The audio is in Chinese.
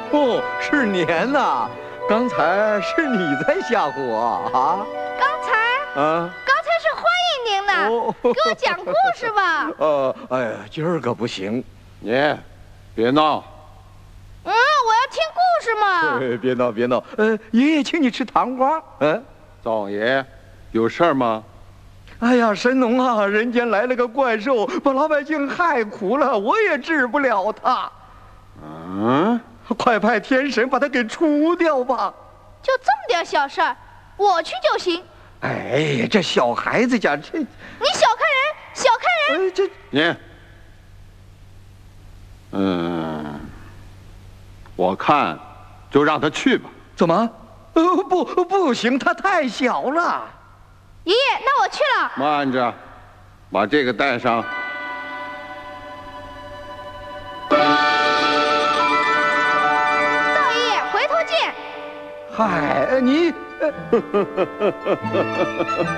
哦，是年呐！刚才是你在吓唬我啊？ 刚才是欢迎您呢，给我讲故事吧。 哎呀，今儿个不行， 你别闹。 我要听故事嘛。 别闹别闹，爷爷请你吃糖瓜。 灶王爷，有事儿吗？ 哎呀，神农啊，人间来了个怪兽，把老百姓害苦了，我也治不了他。快派天神把他给除掉吧！ 就这么点小事儿，我去就行。 哎呀，这小孩子家这…… 你小看人，小看人！ 你，我看就让他去吧。 怎么？不行，他太小了。 爷爷，那我去了。 慢着，把这个带上。 灶爷爷，回头见。 嗨，你。